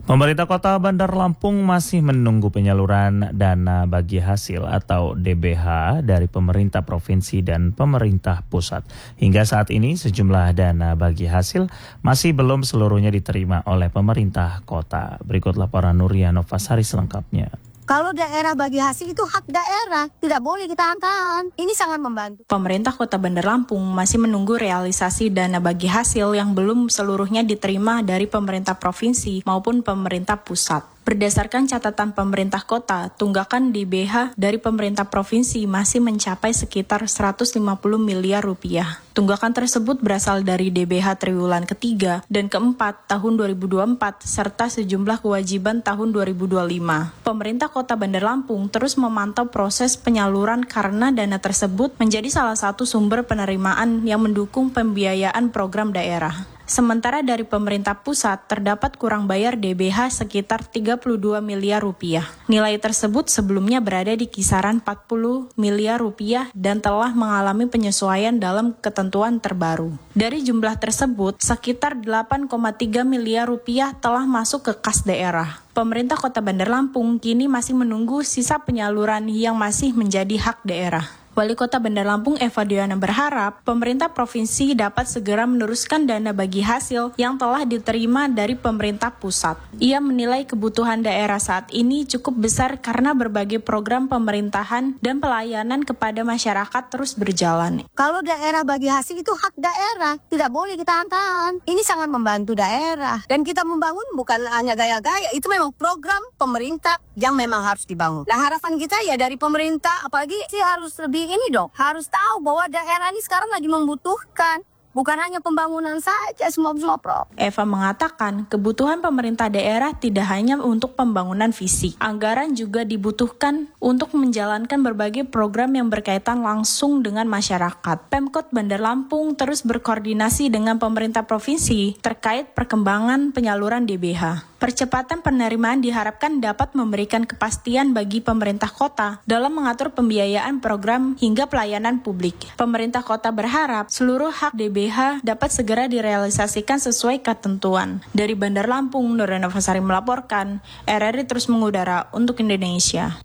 Pemerintah Kota Bandar Lampung masih menunggu penyaluran dana bagi hasil atau DBH dari pemerintah provinsi dan pemerintah pusat. Hingga saat ini sejumlah dana bagi hasil masih belum seluruhnya diterima oleh pemerintah kota. Berikut laporan Nuria Novasari selengkapnya. Kalau daerah bagi hasil itu hak daerah, tidak boleh ditahan-tahan. Ini sangat membantu. Pemerintah Kota Bandar Lampung masih menunggu realisasi dana bagi hasil yang belum seluruhnya diterima dari pemerintah provinsi maupun pemerintah pusat. Berdasarkan catatan pemerintah kota, tunggakan DBH dari pemerintah provinsi masih mencapai sekitar 150 miliar rupiah. Tunggakan tersebut berasal dari DBH triwulan ketiga dan keempat tahun 2024 serta sejumlah kewajiban tahun 2025. Pemerintah Kota Bandar Lampung terus memantau proses penyaluran karena dana tersebut menjadi salah satu sumber penerimaan yang mendukung pembiayaan program daerah. Sementara dari pemerintah pusat terdapat kurang bayar DBH sekitar 32 miliar rupiah. Nilai tersebut sebelumnya berada di kisaran 40 miliar rupiah dan telah mengalami penyesuaian dalam ketentuan terbaru. Dari jumlah tersebut, sekitar 8,3 miliar rupiah telah masuk ke kas daerah. Pemerintah Kota Bandar Lampung kini masih menunggu sisa penyaluran yang masih menjadi hak daerah. Wali Kota Bandar Lampung Eva Diana berharap pemerintah provinsi dapat segera meneruskan dana bagi hasil yang telah diterima dari pemerintah pusat. Ia menilai kebutuhan daerah saat ini cukup besar karena berbagai program pemerintahan dan pelayanan kepada masyarakat terus berjalan. Kalau daerah bagi hasil itu hak daerah, tidak boleh ditahan-tahan. Ini sangat membantu daerah. Dan kita membangun bukan hanya gaya-gaya, itu memang program pemerintah yang memang harus dibangun. Nah, harapan kita ya dari pemerintah, apalagi sih harus lebih ini dong, harus tahu bahwa daerah ini sekarang lagi membutuhkan. Bukan hanya pembangunan saja, semua pro. Eva mengatakan kebutuhan pemerintah daerah tidak hanya untuk pembangunan fisik. Anggaran juga dibutuhkan untuk menjalankan berbagai program yang berkaitan langsung dengan masyarakat. Pemkot Bandar Lampung terus berkoordinasi dengan pemerintah provinsi terkait perkembangan penyaluran DBH. Percepatan penerimaan diharapkan dapat memberikan kepastian bagi pemerintah kota dalam mengatur pembiayaan program hingga pelayanan publik. Pemerintah kota berharap seluruh hak DBH dapat segera direalisasikan sesuai ketentuan. Dari Bandar Lampung, Nuria Novasari melaporkan, RRI terus mengudara untuk Indonesia.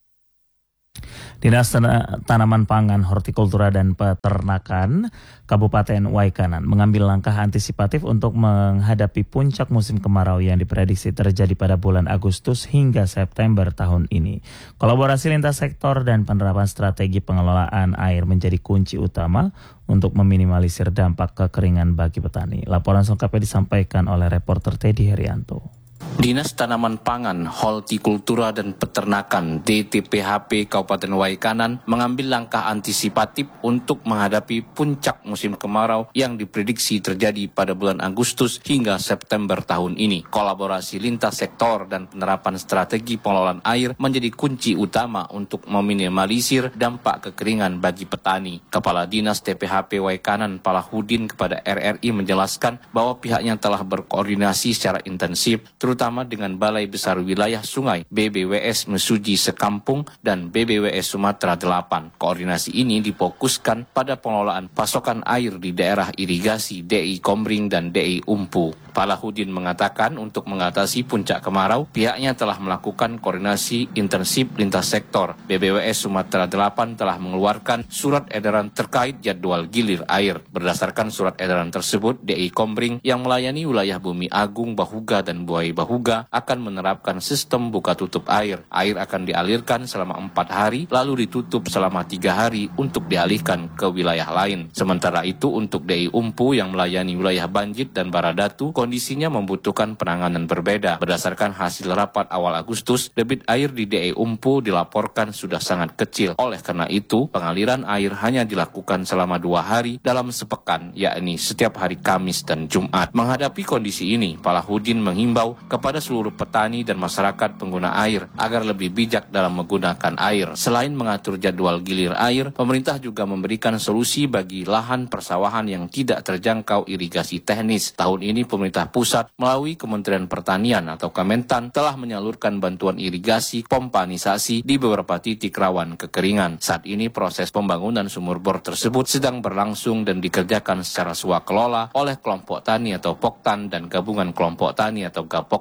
Dinas Tanaman Pangan, Hortikultura dan Peternakan Kabupaten Waikanan mengambil langkah antisipatif untuk menghadapi puncak musim kemarau yang diprediksi terjadi pada bulan Agustus hingga September tahun ini. Kolaborasi lintas sektor dan penerapan strategi pengelolaan air menjadi kunci utama untuk meminimalisir dampak kekeringan bagi petani. Laporan selengkapnya disampaikan oleh reporter Teddy Herianto. Dinas Tanaman Pangan, Hortikultura dan Peternakan DTPHP Kabupaten Waikanan mengambil langkah antisipatif untuk menghadapi puncak musim kemarau yang diprediksi terjadi pada bulan Agustus hingga September tahun ini. Kolaborasi lintas sektor dan penerapan strategi pengelolaan air menjadi kunci utama untuk meminimalisir dampak kekeringan bagi petani. Kepala Dinas TPHP Waikanan Palahudin kepada RRI menjelaskan bahwa pihaknya telah berkoordinasi secara intensif terutama dengan Balai Besar Wilayah Sungai BBWS Mesuji Sekampung dan BBWS Sumatera 8. Koordinasi ini difokuskan pada pengelolaan pasokan air di daerah irigasi DI Komring dan DI Umpu. Palahudin mengatakan untuk mengatasi puncak kemarau, pihaknya telah melakukan koordinasi intensif lintas sektor. BBWS Sumatera 8 telah mengeluarkan surat edaran terkait jadwal gilir air. Berdasarkan surat edaran tersebut, DI Komring yang melayani wilayah Bumi Agung, Bahuga dan Buai Bahuga akan menerapkan sistem buka tutup air. Air akan dialirkan selama 4 hari, lalu ditutup selama 3 hari untuk dialihkan ke wilayah lain. Sementara itu untuk DI Umpu yang melayani wilayah Banjit dan Baradatu, kondisinya membutuhkan penanganan berbeda. Berdasarkan hasil rapat awal Agustus, debit air di DI Umpu dilaporkan sudah sangat kecil. Oleh karena itu, pengaliran air hanya dilakukan selama 2 hari dalam sepekan, yakni setiap hari Kamis dan Jumat. Menghadapi kondisi ini, Palahudin menghimbau kepada seluruh petani dan masyarakat pengguna air agar lebih bijak dalam menggunakan air. Selain mengatur jadwal gilir air, pemerintah juga memberikan solusi bagi lahan persawahan yang tidak terjangkau irigasi teknis. Tahun ini pemerintah pusat melalui Kementerian Pertanian atau Kementan telah menyalurkan bantuan irigasi pompanisasi di beberapa titik rawan kekeringan. Saat ini proses pembangunan sumur bor tersebut sedang berlangsung dan dikerjakan secara swakelola oleh kelompok tani atau Poktan dan gabungan kelompok tani atau Gapok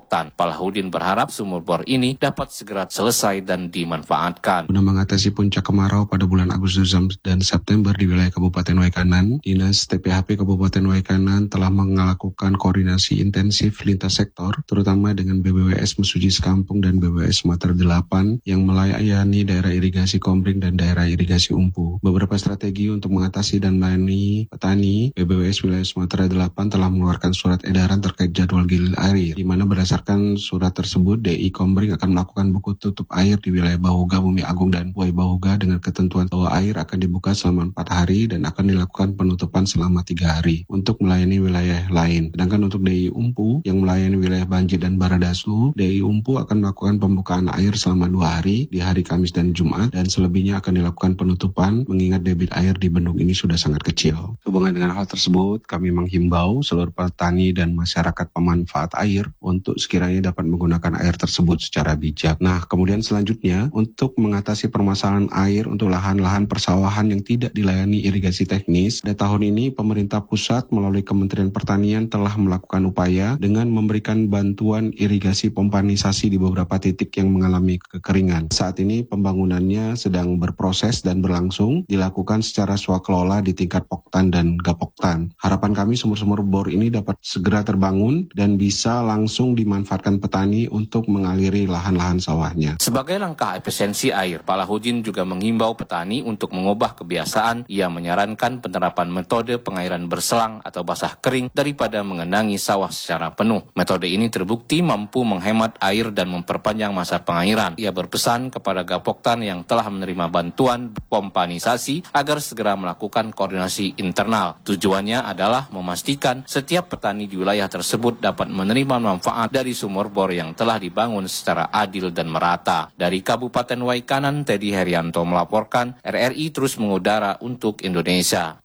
Gapoktan. Palahuddin berharap sumur bor ini dapat segera selesai dan dimanfaatkan. Guna mengatasi puncak kemarau pada bulan Agustus dan September di wilayah Kabupaten Waikanan, Dinas TPHP Kabupaten Waikanan telah melakukan koordinasi intensif lintas sektor, terutama dengan BBWS Mesuji Sekampung dan BBWS Sumatera 8 yang melayani daerah irigasi Kombring dan daerah irigasi Umpu. Beberapa strategi untuk mengatasi dan melayani petani, BBWS wilayah Sumatera 8 telah mengeluarkan surat edaran terkait jadwal gilir air, di mana berdasarkan surat tersebut, DI Kombring akan melakukan buku tutup air di wilayah Bahuga, Bumi Agung, dan Buai Bahuga dengan ketentuan bahwa air akan dibuka selama 4 hari dan akan dilakukan penutupan selama 3 hari untuk melayani wilayah lain. Sedangkan untuk DI Umpu yang melayani wilayah Banjir dan Baradasu, DI Umpu akan melakukan pembukaan air selama 2 hari di hari Kamis dan Jumat, dan selebihnya akan dilakukan penutupan mengingat debit air di bendung ini sudah sangat kecil. Hubungan dengan hal tersebut, kami menghimbau seluruh petani dan masyarakat pemanfaat air untuk sekiranya dapat menggunakan air tersebut secara bijak. Nah, kemudian selanjutnya, untuk mengatasi permasalahan air untuk lahan-lahan persawahan yang tidak dilayani irigasi teknis, pada tahun ini pemerintah pusat melalui Kementerian Pertanian telah melakukan upaya dengan memberikan bantuan irigasi pompanisasi di beberapa titik yang mengalami kekeringan. Saat ini pembangunannya sedang berproses dan berlangsung, dilakukan secara swakelola di tingkat Poktan dan Gapoktan. Harapan kami sumur-sumur bor ini dapat segera terbangun dan bisa langsung dimanfaatkan petani untuk mengaliri lahan-lahan sawahnya. Sebagai langkah efisiensi air, Palahuddin juga menghimbau petani untuk mengubah kebiasaan. Ia menyarankan penerapan metode pengairan berselang atau basah kering daripada mengenangi sawah secara penuh. Metode ini terbukti mampu menghemat air dan memperpanjang masa pengairan. Ia berpesan kepada Gapoktan yang telah menerima bantuan pompanisasi agar segera melakukan koordinasi internal. Tujuannya adalah memastikan setiap petani di wilayah tersebut dapat menerima manfaat dari sumur bor yang telah dibangun secara adil dan merata. Dari Kabupaten Waikanan, Teddy Herianto melaporkan, RRI terus mengudara untuk Indonesia.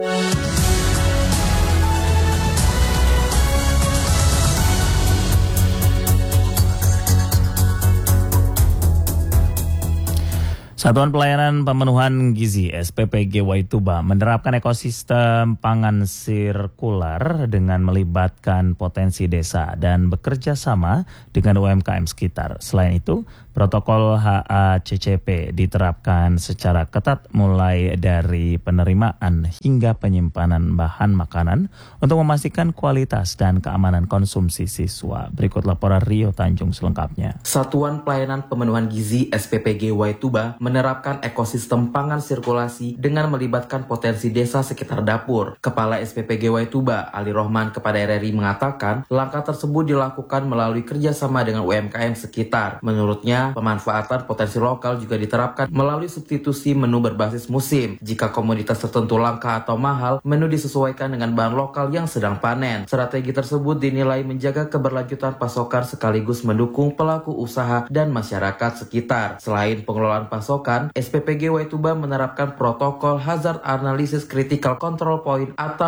Satuan Pelayanan Pemenuhan Gizi SPPG Waituba menerapkan ekosistem pangan sirkular dengan melibatkan potensi desa dan bekerja sama dengan UMKM sekitar. Selain itu, protokol HACCP diterapkan secara ketat mulai dari penerimaan hingga penyimpanan bahan makanan untuk memastikan kualitas dan keamanan konsumsi siswa. Berikut laporan Rio Tanjung selengkapnya. Satuan Pelayanan Pemenuhan Gizi SPPG Waituba menerapkan ekosistem pangan sirkulasi dengan melibatkan potensi desa sekitar dapur. Kepala SPPG Waituba, Ali Rohman, kepada RRI mengatakan, langkah tersebut dilakukan melalui kerjasama dengan UMKM sekitar. Menurutnya, pemanfaatan potensi lokal juga diterapkan melalui substitusi menu berbasis musim. Jika komoditas tertentu langka atau mahal, menu disesuaikan dengan bahan lokal yang sedang panen. Strategi tersebut dinilai menjaga keberlanjutan pasokan sekaligus mendukung pelaku usaha dan masyarakat sekitar. Selain pengelolaan pasokan, SPPG Waituba menerapkan protokol Hazard Analysis Critical Control Point atau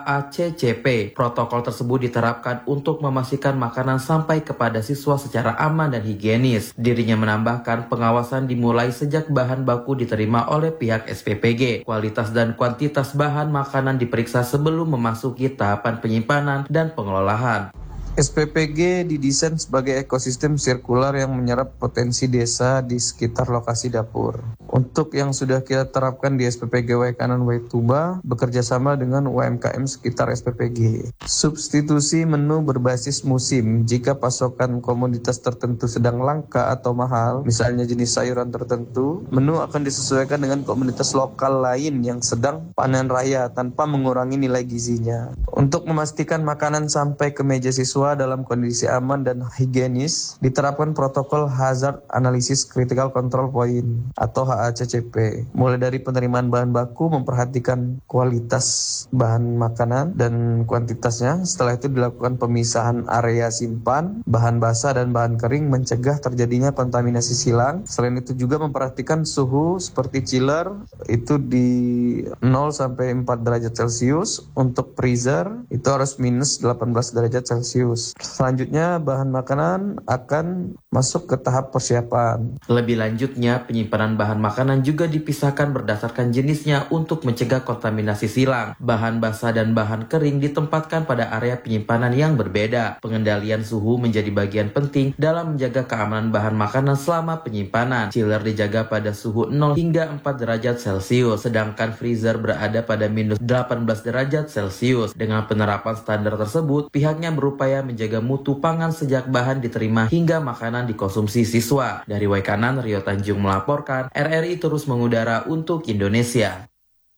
HACCP. Protokol tersebut diterapkan untuk memastikan makanan sampai kepada siswa secara aman dan higienis. Dirinya menambahkan pengawasan dimulai sejak bahan baku diterima oleh pihak SPPG. Kualitas dan kuantitas bahan makanan diperiksa sebelum memasuki tahapan penyimpanan dan pengelolaan. SPPG didesain sebagai ekosistem sirkular yang menyerap potensi desa di sekitar lokasi dapur. Untuk yang sudah kita terapkan di SPPG Waikanan Waituba, bekerja sama dengan UMKM sekitar SPPG. Substitusi menu berbasis musim. Jika pasokan komoditas tertentu sedang langka atau mahal, misalnya jenis sayuran tertentu, menu akan disesuaikan dengan komoditas lokal lain yang sedang panen raya tanpa mengurangi nilai gizinya. Untuk memastikan makanan sampai ke meja siswa dalam kondisi aman dan higienis, diterapkan protokol Hazard Analysis Critical Control Point atau HACCP. Mulai dari penerimaan bahan baku, memperhatikan kualitas bahan makanan dan kuantitasnya. Setelah itu dilakukan pemisahan area simpan, bahan basah dan bahan kering, mencegah terjadinya kontaminasi silang. Selain itu juga memperhatikan suhu seperti chiller itu di 0 sampai 4 derajat Celcius. Untuk freezer itu harus minus 18 derajat Celcius. Celcius. Selanjutnya bahan makanan akan masuk ke tahap persiapan. Lebih lanjutnya, penyimpanan bahan makanan juga dipisahkan berdasarkan jenisnya untuk mencegah kontaminasi silang. Bahan basah dan bahan kering ditempatkan pada area penyimpanan yang berbeda. Pengendalian suhu menjadi bagian penting dalam menjaga keamanan bahan makanan selama penyimpanan. Chiller dijaga pada suhu 0 hingga 4 derajat Celcius, sedangkan freezer berada pada minus 18 derajat Celcius. Dengan penerapan standar tersebut, pihaknya berupaya menjaga mutu pangan sejak bahan diterima hingga makanan dikonsumsi siswa. Dari Waikanan, Rio Tanjung melaporkan, RRI terus mengudara untuk Indonesia.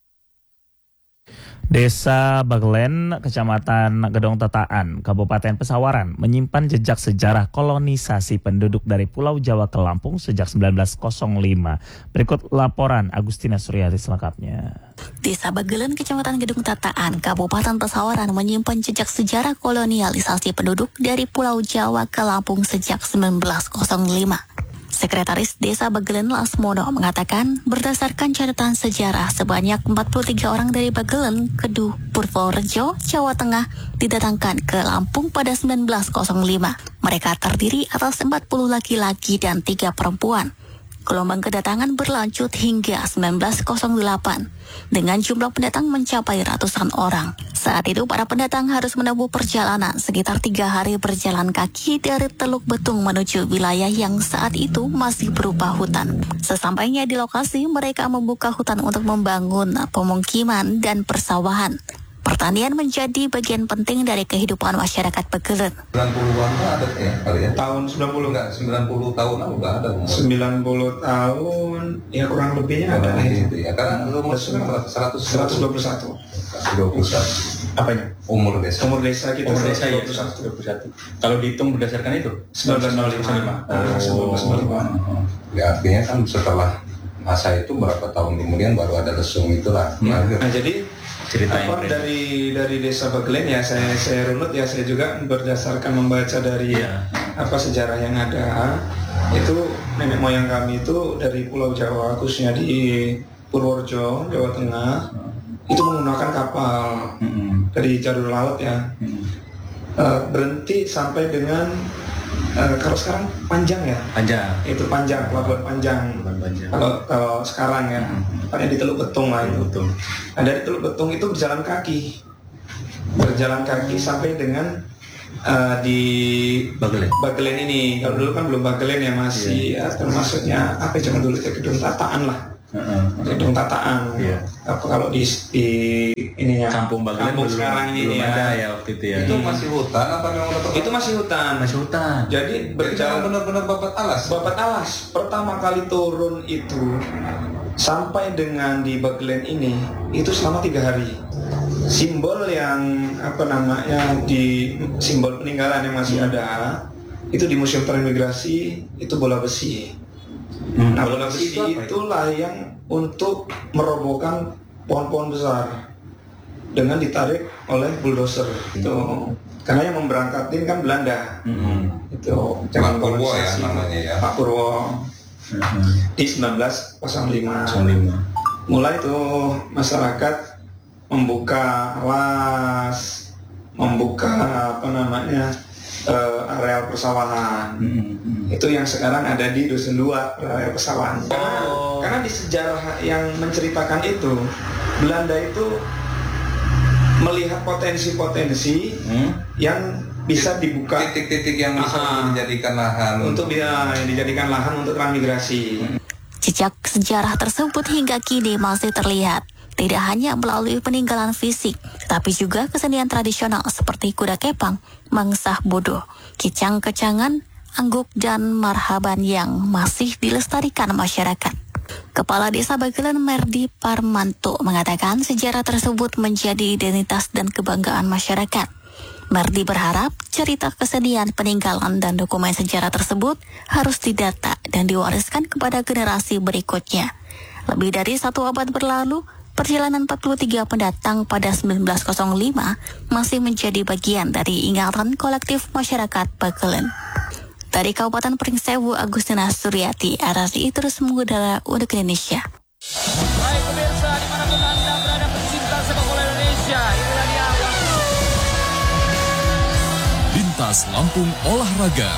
Desa Bagelen, Kecamatan Gedong Tetaan, Kabupaten Pesawaran menyimpan jejak sejarah kolonisasi penduduk dari Pulau Jawa ke Lampung sejak 1905. Berikut laporan Agustina Suryati selengkapnya. Desa Bagelen, Kecamatan Gedong Tetaan, Kabupaten Pesawaran menyimpan jejak sejarah kolonialisasi penduduk dari Pulau Jawa ke Lampung sejak 1905. Sekretaris Desa Bagelen Lasmono mengatakan berdasarkan catatan sejarah sebanyak 43 orang dari Bagelen, Keduh, Purworejo, Jawa Tengah didatangkan ke Lampung pada 1905. Mereka terdiri atas 40 laki-laki dan 3 perempuan. Gelombang kedatangan berlanjut hingga 1908 dengan jumlah pendatang mencapai ratusan orang. Saat itu para pendatang harus menempuh perjalanan sekitar 3 hari berjalan kaki dari Teluk Betung menuju wilayah yang saat itu masih berupa hutan. Sesampainya di lokasi, mereka membuka hutan untuk membangun pemukiman dan persawahan. Pertanian menjadi bagian penting dari kehidupan masyarakat Bagelen. 90-an ada ya? Tahun 90 enggak, 90 tahun enggak ada. 90 tahun, ya kurang lebihnya ada gitu ya. Karena umur 121. Apanya? Umur desa. Umur desa kita. Umur desa ya 121. Kalau dihitung berdasarkan itu 1905. 1905. Ya artinya kan setelah masa itu berapa tahun kemudian baru ada lesung itulah. Nah, jadi dari Desa Bagelen ya saya runut ya, saya juga berdasarkan membaca dari sejarah yang ada, itu nenek moyang kami itu dari Pulau Jawa, khususnya di Purworejo, Jawa Tengah, itu menggunakan kapal dari jalur laut ya, berhenti sampai dengan kalau sekarang panjang ya, itu panjang, pelabuhan panjang. Kalau sekarang ya, tepatnya di Teluk Betung lah itu. Nah, dari Teluk Betung itu berjalan kaki sampai dengan di Bagelen ini. Kalau dulu kan belum Bagelen ya, masih termasuknya apa zaman dulu ya, Gedong Tataan lah. Gedong Tataan. Kalau di ini ya, Kampung Bagelen kampung sekarang ini ya waktu itu ya. Itu masih hutan apa memang udah? Itu masih hutan. Jadi berjalan benar-benar babat alas. Pertama kali turun itu sampai dengan di Bagelen ini itu selama 3 hari. Simbol yang di simbol peninggalan yang masih ada itu di Museum Transmigrasi itu bola besi. Nah, bola besi itulah yang untuk merobohkan pohon-pohon besar dengan ditarik oleh bulldozer itu. Karena yang memberangkatin kan Belanda. Itu Pak Purwo ya namanya ya. Pak Purwo. Di 1905. Mulai itu masyarakat membuka alas, membuka areal persawahan. Itu yang sekarang ada di Dusun 2, areal persawahan. Karena di sejarah yang menceritakan itu, Belanda itu melihat potensi-potensi yang bisa dibuka, titik-titik yang bisa dijadikan lahan untuk dijadikan lahan untuk transmigrasi. Jejak sejarah tersebut hingga kini masih terlihat. Tidak hanya melalui peninggalan fisik, tapi juga kesenian tradisional seperti kuda kepang, mangsah bodo, kicang-kecangan, angguk, dan marhaban yang masih dilestarikan masyarakat. Kepala Desa Bagelen Merdi Parmanto mengatakan sejarah tersebut menjadi identitas dan kebanggaan masyarakat. Merdi berharap cerita kesenian, peninggalan, dan dokumen sejarah tersebut harus didata dan diwariskan kepada generasi berikutnya. Lebih dari 1 abad berlalu, perjalanan 43 pendatang pada 1905 masih menjadi bagian dari ingatan kolektif masyarakat Bagelen. Dari Kabupaten Pringsewu, Agustina Suryati, RRI terus mengudara untuk Indonesia. Baik pemirsa, dimanapun Anda berada pecinta sepak bola Indonesia, inilah dia. Bintang Kelas Lampung Olahraga.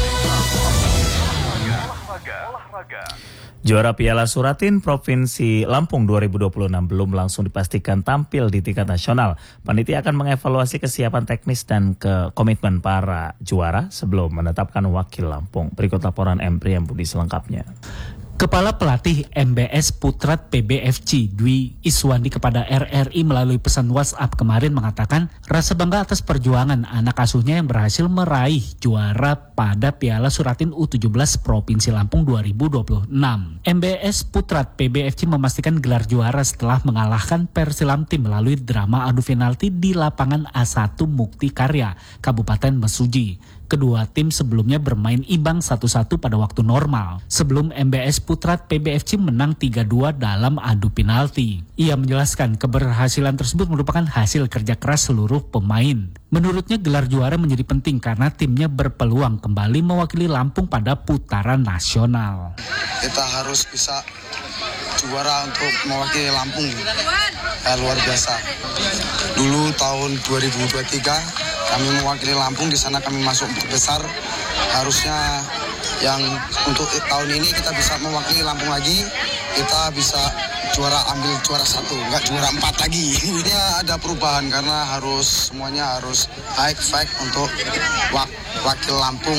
Juara Piala Suratin Provinsi Lampung 2026 belum langsung dipastikan tampil di tingkat nasional. Panitia akan mengevaluasi kesiapan teknis dan komitmen para juara sebelum menetapkan wakil Lampung. Berikut laporan Empriam Budi selengkapnya. Kepala Pelatih MBS Putrat PBFC Dwi Iswandi kepada RRI melalui pesan WhatsApp kemarin mengatakan rasa bangga atas perjuangan anak asuhnya yang berhasil meraih juara pada Piala Suratin U17 Provinsi Lampung 2026. MBS Putrat PBFC memastikan gelar juara setelah mengalahkan Persilam Tim melalui drama adu penalti di lapangan A1 Mukti Karya, Kabupaten Mesuji. Kedua tim sebelumnya bermain imbang 1-1 pada waktu normal. Sebelum MBS Putrat PBFC menang 3-2 dalam adu penalti. Ia menjelaskan keberhasilan tersebut merupakan hasil kerja keras seluruh pemain. Menurutnya gelar juara menjadi penting karena timnya berpeluang kembali mewakili Lampung pada putaran nasional. Kita harus bisa juara untuk mewakili Lampung. Luar biasa. Dulu tahun 2023 kami mewakili Lampung, di sana kami masuk besar. Harusnya yang untuk tahun ini kita bisa mewakili Lampung lagi, kita bisa ambil juara 1, nggak juara 4 lagi. Ini ada perubahan karena semuanya harus high fight untuk wakil Lampung.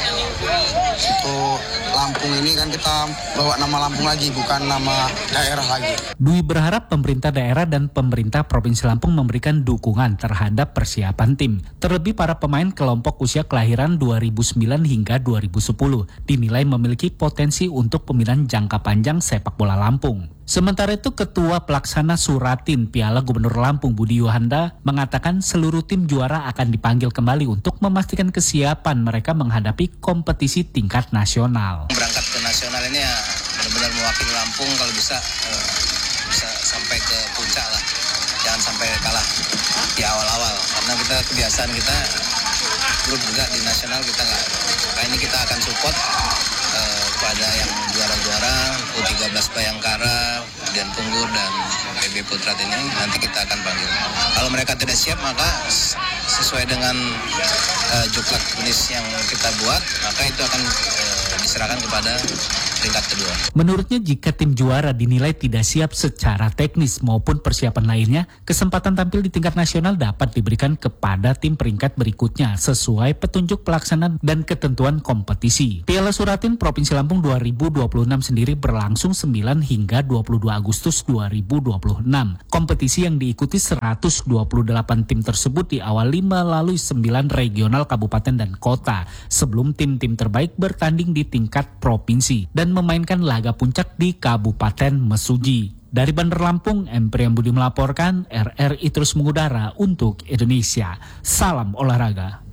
Untuk Lampung ini kan kita bawa nama Lampung lagi, bukan nama daerah lagi. Dwi berharap pemerintah daerah dan pemerintah Provinsi Lampung memberikan dukungan terhadap persiapan tim. Terlebih para pemain kelompok usia kelahiran 2009 hingga 2010 dinilai memiliki potensi untuk pemilihan jangka panjang sepak bola Lampung. Sementara itu Ketua Pelaksana Suratin Piala Gubernur Lampung Budi Yohanda mengatakan seluruh tim juara akan dipanggil kembali untuk memastikan kesiapan mereka menghadapi kompetisi tingkat nasional. Berangkat ke nasional ini ya benar-benar mewakili Lampung, kalau bisa sampai ke puncak lah, jangan sampai kalah di awal-awal karena kebiasaan kita grup juga di nasional kita nggak. Nah ini kita akan support kepada yang juara-juara U13 Bayangkara, kemudian Punggur dan PB Putrat ini nanti kita akan panggil. Kalau mereka tidak siap maka sesuai dengan juklak jenis yang kita buat maka itu akan diserahkan kepada tingkat kedua. Menurutnya jika tim juara dinilai tidak siap secara teknis maupun persiapan lainnya, kesempatan tampil di tingkat nasional dapat diberikan kepada tim peringkat berikutnya sesuai petunjuk pelaksana dan ketentuan kompetisi. Piala Suratin Provinsi Lampung 2026 sendiri berlangsung 9 hingga 22 Agustus 2026. Kompetisi yang diikuti 128 tim tersebut diawali melalui 9 regional kabupaten dan kota sebelum tim-tim terbaik bertanding di tingkat provinsi dan memainkan laga puncak di Kabupaten Mesuji. Dari Bandar Lampung, Empriam Budi melaporkan, RRI terus mengudara untuk Indonesia. Salam olahraga.